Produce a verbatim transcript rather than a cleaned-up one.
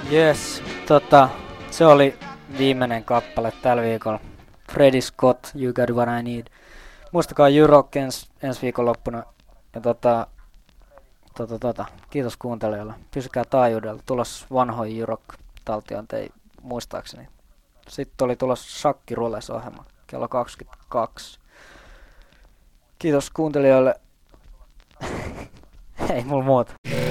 Yes, tota, se oli viimeinen kappale tällä viikolla. Freddie Scott, You Got What I Need. Muistakaa Jyrok ens, ensi viikonloppuna. Ja tota, tota, tota, kiitos kuuntelijoille. Pysykää taajuudella. Tulos vanhoja Jyrok taltiointei muistaakseni. Sitten oli tulos Shakki Rules-ohjelma kello kaksikymmentäkaksi. Kiitos kuuntelijoille. Ei mulla muuta.